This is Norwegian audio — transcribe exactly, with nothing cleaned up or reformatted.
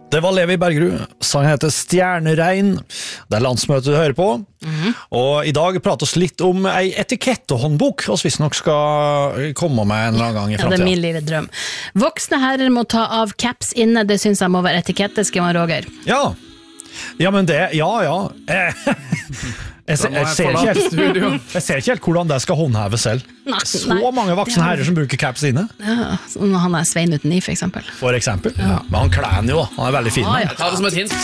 Det var Levi Bergerud, sangen heter Stjerneregn, det er landsmøtet du hører på, mm-hmm. og i dag prater oss litt om ei etikettehåndbok, og hvis nok skal komme med en eller annen gang i fremtiden. Ja, det er min lille drøm. Voksne herrer må ta av caps inne, det synes jeg må være etikette, skriver man Roger. Ja, ja men det, ja, ja. Jeg ser, jeg, ser ikke helt, jeg ser ikke helt hvordan det skal håndheve selv. Nei, Så nei, mange voksne herrer som bruker caps inne. Ja, han er Svein uten i, for eksempel. For eksempel, ja. Men han klæner jo, han er veldig fin. Ah, ja. Ta det som et hint.